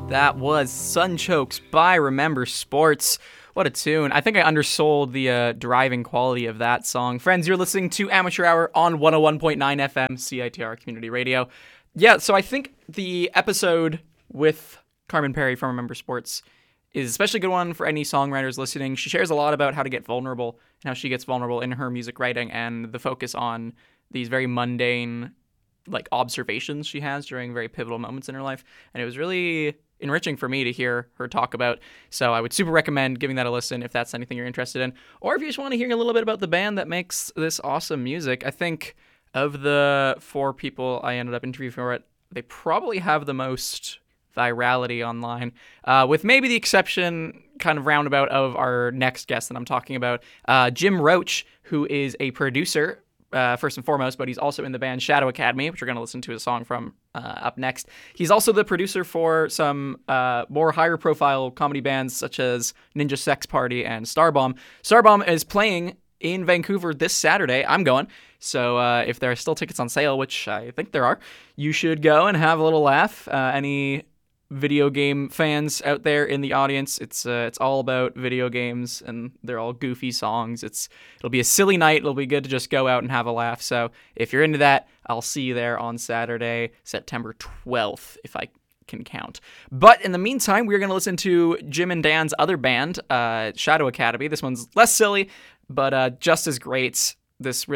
That was Sunchokes by Remember Sports. What a tune. I think I undersold the driving quality of that song. Friends, you're listening to Amateur Hour on 101.9 FM, CITR Community Radio. Yeah, so I think the episode with Carmen Perry from Remember Sports is an especially good one for any songwriters listening. She shares a lot about how to get vulnerable and how she gets vulnerable in her music writing and the focus on these very mundane observations she has during very pivotal moments in her life. And it was really enriching for me to hear her talk about. So I would super recommend giving that a listen if that's anything you're interested in. Or if you just want to hear a little bit about the band that makes this awesome music. I think of the 4 people I ended up interviewing for it, they probably have the most virality online, with maybe the exception, kind of roundabout, of our next guest that I'm talking about, Jim Roach, who is a producer, first and foremost, but he's also in the band Shadow Academy, which we're going to listen to a song from up next. He's also the producer for some more higher profile comedy bands such as Ninja Sex Party and Starbomb. Starbomb is playing in Vancouver this Saturday. I'm going. So if there are still tickets on sale, which I think there are, you should go and have a little laugh. Any video game fans out there in the audience, it's all about video games, and they're all goofy songs. It'll be a silly night. It'll be good to just go out and have a laugh. So if you're into that, I'll see you there on Saturday, September 12th, if I can count. But in the meantime, we're going to listen to Jim and Dan's other band, Shadow Academy. This one's less silly, but just as great. It's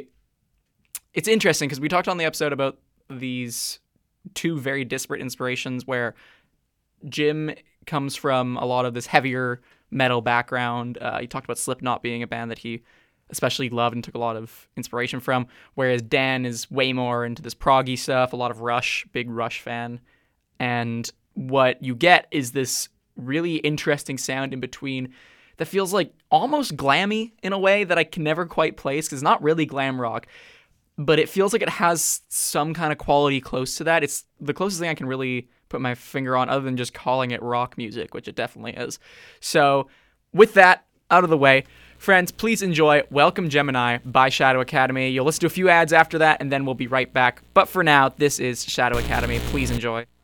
interesting because we talked on the episode about these 2 very disparate inspirations, where Jim comes from a lot of this heavier metal background. He talked about Slipknot being a band that he especially loved and took a lot of inspiration from, whereas Dan is way more into this proggy stuff, a lot of Rush, big Rush fan. And what you get is this really interesting sound in between that feels like almost glammy in a way that I can never quite place, because it's not really glam rock, but it feels like it has some kind of quality close to that. It's the closest thing I can really put my finger on, other than just calling it rock music, which it definitely is. So with that out of the way, friends, please enjoy Welcome Gemini by Shadow Academy. You'll listen to a few ads after that, and then we'll be right back. But for now, this is Shadow Academy. Please enjoy.